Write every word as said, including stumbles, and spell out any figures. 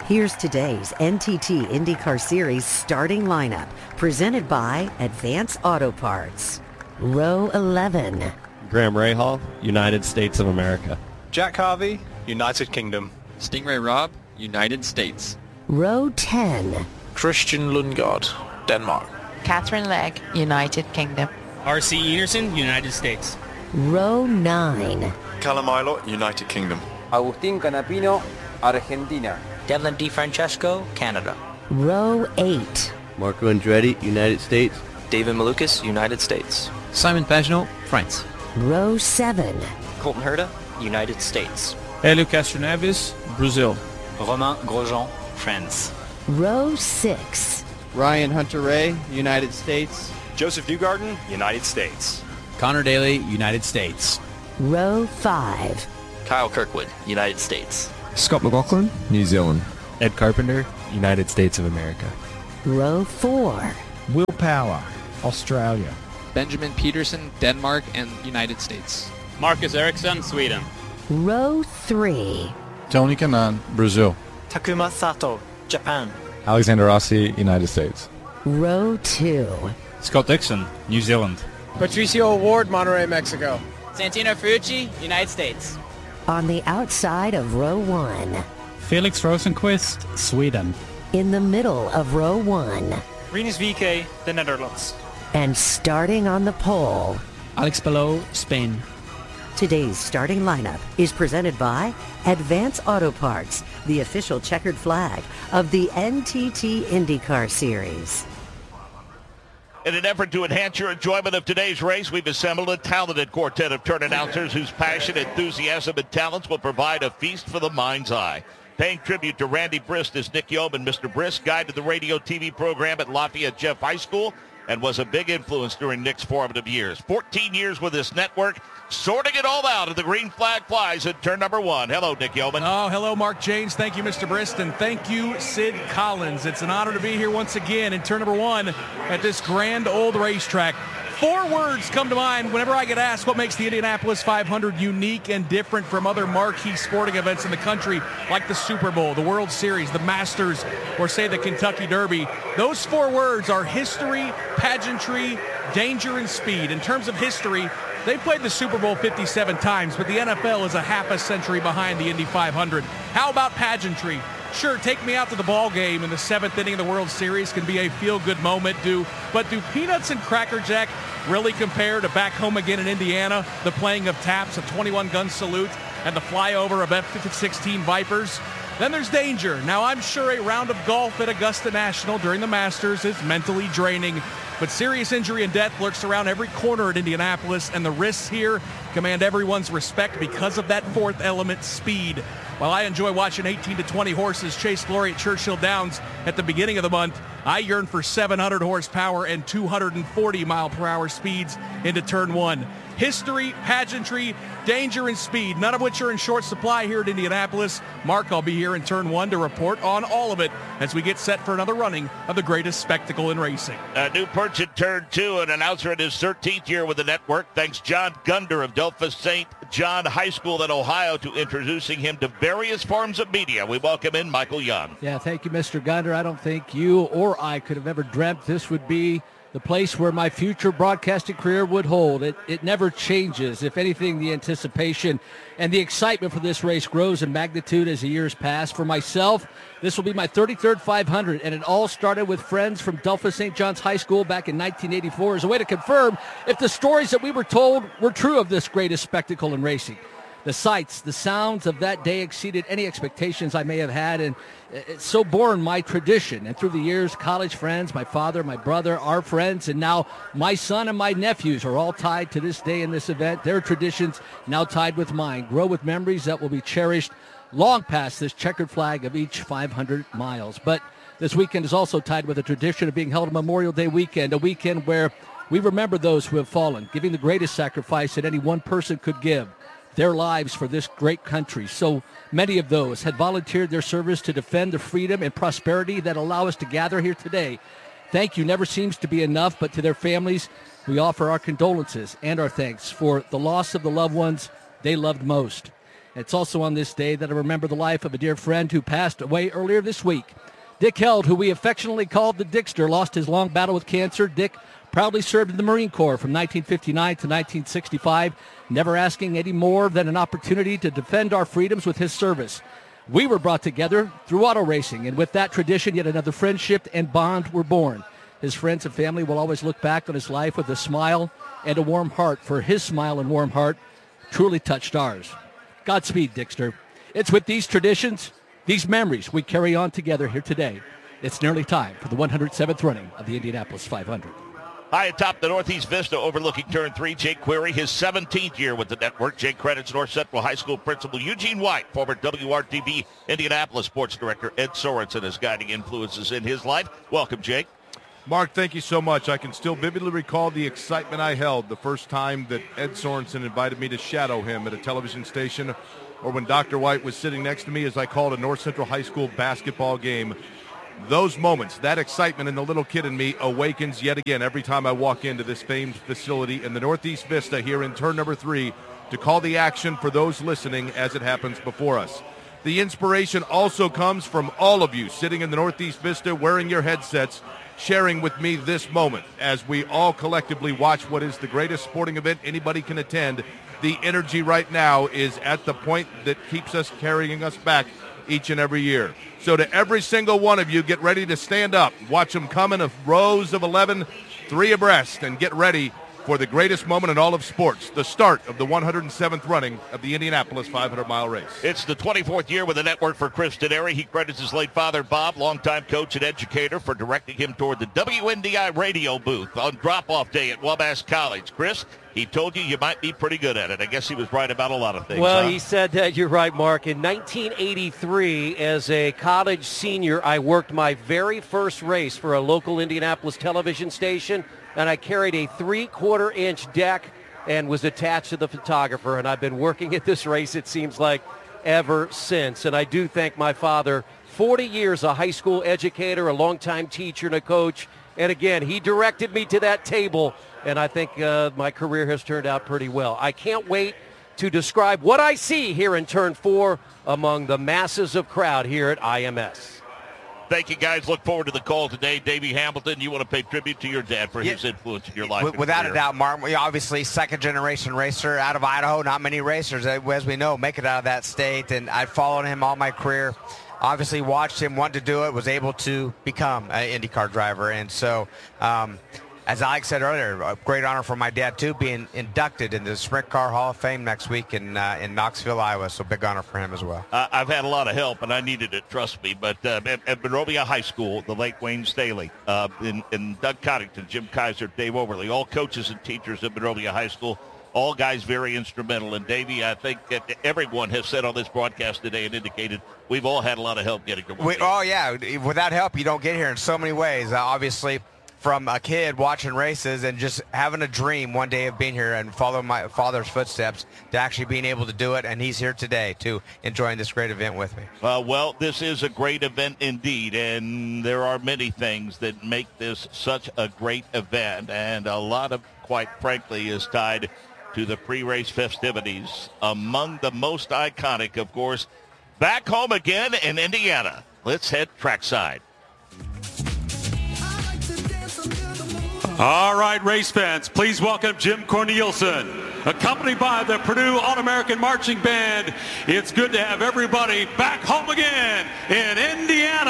Here's today's N T T IndyCar Series starting lineup, presented by Advance Auto Parts. Row eleven. Graham Rahal, United States of America. Jack Harvey, United Kingdom. Stingray Rob, United States. Row ten. Christian Lundgaard, Denmark. Catherine Legg, United Kingdom. R C Enerson, United States. Row nine. Callum Ilott, United Kingdom. Agustín Canapino, Argentina. Devlin DeFrancesco, Canada. Row eight. Marco Andretti, United States. David Malukas, United States. Simon Pagenaud, France. Row seven. Colton Herta, United States. Hélio Castroneves, Brazil. Romain Grosjean, France. Row six. Ryan Hunter-Reay, United States. Joseph Newgarden, United States. Connor Daly, United States. Row five. Kyle Kirkwood, United States. Scott McLaughlin, New Zealand. Ed Carpenter, United States of America. Row four. Will Power, Australia. Benjamin Peterson, Denmark and United States. Marcus Ericsson, Sweden. Row three. Tony Kanaan, Brazil. Takuma Sato, Japan. Alexander Rossi, United States. Row two. Scott Dixon, New Zealand. Patricio Ward, Monterrey, Mexico. Santino Ferrucci, United States. On the outside of row one. Felix Rosenqvist, Sweden. In the middle of row one. Rinus V K, the Netherlands. And starting on the pole. Alex Palou, Spain. Today's starting lineup is presented by Advance Auto Parts, the official checkered flag of the N T T IndyCar Series. In an effort to enhance your enjoyment of today's race, we've assembled a talented quartet of turn announcers whose passion, enthusiasm, and talents will provide a feast for the mind's eye. Paying tribute to Randy Brist is Nick Yeoman. Mister Brist guided the radio T V program at Lafayette Jeff High School and was a big influence during Nick's formative years. fourteen years with this network, sorting it all out as the green flag flies at turn number one. Hello, Nick Yeoman. Oh, hello, Mark Janes. Thank you, Mister Brist, and thank you, Sid Collins. It's an honor to be here once again in turn number one at this grand old racetrack. Four words come to mind whenever I get asked what makes the Indianapolis five hundred unique and different from other marquee sporting events in the country, like the Super Bowl, the World Series, the Masters, or say the Kentucky Derby. Those four words are history, pageantry, danger, and speed. In terms of history, they played the Super Bowl fifty-seven times, but the N F L is a half a century behind the Indy five hundred. How about pageantry? Sure, take me out to the ball game in the seventh inning of the World Series can be a feel-good moment, do, but do peanuts and Cracker Jack really compare to back home again in Indiana, the playing of taps, a twenty-one gun salute, and the flyover of F sixteen Vipers? Then there's danger. Now, I'm sure a round of golf at Augusta National during the Masters is mentally draining, but serious injury and death lurks around every corner at Indianapolis, and the risks here command everyone's respect because of that fourth element, speed. While I enjoy watching eighteen to twenty horses chase glory at Churchill Downs at the beginning of the month, I yearn for seven hundred horsepower and two hundred forty mile per hour speeds into turn one. History, pageantry, danger, and speed, none of which are in short supply here at Indianapolis. Mark, I'll be here in turn one to report on all of it as we get set for another running of the greatest spectacle in racing. A new perch at turn two, an announcer in his thirteenth year with the network. Thanks John Gunder of Delphos Saint John High School in Ohio to introducing him to various forms of media. We welcome in Michael Young. Yeah, thank you, Mister Gunder. I don't think you or I could have ever dreamt this would be the place where my future broadcasting career would hold. It it never changes. If anything, the anticipation and the excitement for this race grows in magnitude as the years pass. For myself, this will be my thirty-third five hundred, and it all started with friends from Delphos Saint John's High School back in nineteen eighty-four as a way to confirm if the stories that we were told were true of this greatest spectacle in racing. The sights, the sounds of that day exceeded any expectations I may have had, and it's so born my tradition. And through the years, college friends, my father, my brother, our friends, and now my son and my nephews are all tied to this day in this event. Their traditions now tied with mine grow with memories that will be cherished long past this checkered flag of each five hundred miles. But this weekend is also tied with a tradition of being held on Memorial Day weekend, a weekend where we remember those who have fallen, giving the greatest sacrifice that any one person could give, their lives for this great country. So many of those had volunteered their service to defend the freedom and prosperity that allow us to gather here today. Thank you never seems to be enough, but to their families, we offer our condolences and our thanks for the loss of the loved ones they loved most. It's also on this day that I remember the life of a dear friend who passed away earlier this week. Dick Held, who we affectionately called the Dickster, lost his long battle with cancer. Dick proudly served in the Marine Corps from nineteen fifty-nine to nineteen sixty-five, never asking any more than an opportunity to defend our freedoms with his service. We were brought together through auto racing, and with that tradition, yet another friendship and bond were born. His friends and family will always look back on his life with a smile and a warm heart, for his smile and warm heart truly touched ours. Godspeed, Dickster. It's with these traditions, these memories we carry on together here today. It's nearly time for the one hundred seventh running of the Indianapolis five hundred. High atop the Northeast Vista overlooking turn three, Jake Query, his seventeenth year with the network. Jake credits North Central High School principal Eugene White, former W R T V Indianapolis sports director Ed Sorensen as guiding influences in his life. Welcome, Jake. Mark, thank you so much. I can still vividly recall the excitement I held the first time that Ed Sorensen invited me to shadow him at a television station, or when Doctor White was sitting next to me as I called a North Central High School basketball game. Those moments, that excitement in the little kid in me awakens yet again every time I walk into this famed facility in the Northeast Vista here in turn number three to call the action for those listening as it happens before us. The inspiration also comes from all of you sitting in the Northeast Vista wearing your headsets, sharing with me this moment as we all collectively watch what is the greatest sporting event anybody can attend. The energy right now is at the point that keeps us carrying us back each and every year. So to every single one of you, get ready to stand up. Watch them come in a rows of eleven, three abreast, and get ready for the greatest moment in all of sports, the start of the one hundred seventh running of the Indianapolis five hundred mile race. It's the twenty-fourth year with the network for Chris Denary. He credits his late father, Bob, longtime coach and educator, for directing him toward the W N D I radio booth on drop-off day at Wabash College. Chris, he told you you might be pretty good at it. I guess he was right about a lot of things. Well, huh? he said that. You're right, Mark. In nineteen eighty-three, as a college senior, I worked my very first race for a local Indianapolis television station, and I carried a three-quarter inch deck and was attached to the photographer. And I've been working at this race, it seems like, ever since. And I do thank my father, forty years a high school educator, a longtime teacher and a coach. And again, he directed me to that table, and I think uh, my career has turned out pretty well. I can't wait to describe what I see here in turn four among the masses of crowd here at I M S. Thank you, guys. Look forward to the call today. Davey Hamilton, you want to pay tribute to your dad for yeah. his influence in your life. W- without career. a doubt, Mark. Obviously, second-generation racer out of Idaho. Not many racers, as we know, make it out of that state. And I've followed him all my career. Obviously, watched him want to do it, was able to become an IndyCar driver. And so, um, as Alex said earlier, a great honor for my dad, too, being inducted into the Sprint Car Hall of Fame next week in uh, in Knoxville, Iowa. So big honor for him as well. Uh, I've had a lot of help, and I needed it, trust me. But uh, at, at Monrovia High School, the late Wayne Staley, uh, in, in Doug Coddington, Jim Kaiser, Dave Overly, all coaches and teachers at Monrovia High School, all guys very instrumental. And, Davey, I think that everyone has said on this broadcast today and indicated we've all had a lot of help getting to we, Oh, yeah. Without help, you don't get here in so many ways. Uh, obviously, from a kid watching races and just having a dream one day of being here and following my father's footsteps to actually being able to do it. And he's here today, too, enjoying this great event with me. Uh, well, this is a great event indeed, and there are many things that make this such a great event. And a lot of, quite frankly, is tied to the pre-race festivities. Among the most iconic, of course, back home again in Indiana. Let's head trackside. All right, race fans, please welcome Jim Cornelison, accompanied by the Purdue All-American Marching Band. It's good to have everybody back home again in Indiana.